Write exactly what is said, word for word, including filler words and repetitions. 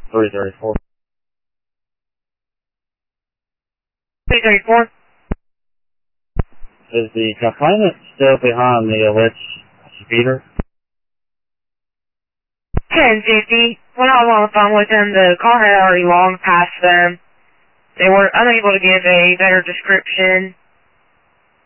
three thirty-four. three thirty-four. Is the complainant still behind the alleged speeder? ten fifty. When I was on the phone with them, the car had already long passed them. They were unable to give a better description.